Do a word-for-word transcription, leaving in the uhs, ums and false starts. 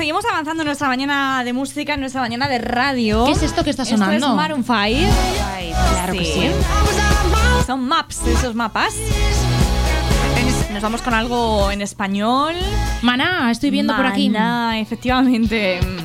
seguimos avanzando en nuestra mañana de música, en nuestra mañana de radio. ¿Qué es esto que está sonando? Esto es Maroon cinco. Claro que sí. Son maps, esos mapas. Nos vamos con algo en español. Maná, estoy viendo Maná, por aquí. efectivamente.